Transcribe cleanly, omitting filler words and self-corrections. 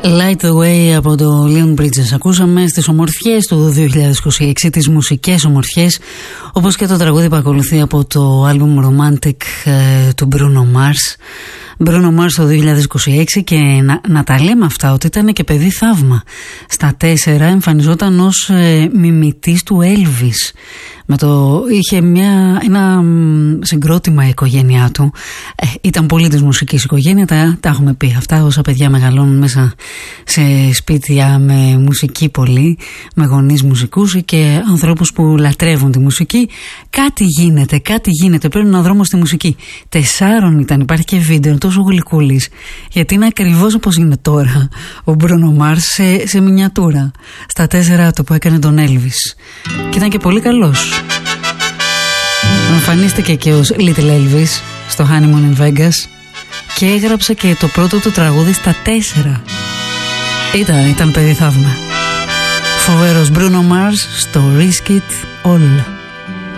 Light the Way από το Leon Bridges. Ακούσαμε στις ομορφιές του 2026, τις μουσικές ομορφιές, όπως και το τραγούδι που ακολουθεί από το album Romantic του Bruno Mars. Bruno Mars το 2026, και να τα λέμε αυτά, ότι ήταν και παιδί θαύμα. Στα 4 εμφανιζόταν ως μιμητής του Elvis. Είχε ένα συγκρότημα η οικογένειά του. Ήταν πολύ της μουσικής οικογένεια, τα έχουμε πει αυτά. Όσα παιδιά μεγαλώνουν μέσα σε σπίτια με μουσική πολύ, με γονείς μουσικούς και ανθρώπους που λατρεύουν τη μουσική, κάτι γίνεται. Παίρνουν ένα δρόμο στη μουσική. 4 ήταν, υπάρχει και βίντεο, τόσο γλυκούλης, γιατί είναι ακριβώς όπως είναι τώρα ο Bruno Mars σε μινιατούρα. Στα 4 το που έκανε τον Elvis. Και ήταν και πολύ καλός. Εμφανίστηκε και ως Little Elvis στο Honeymoon in Vegas και έγραψε και το πρώτο του τραγούδι στα 4. Ήταν παιδί θαύμα. Φοβερός Bruno Mars στο Risk It All.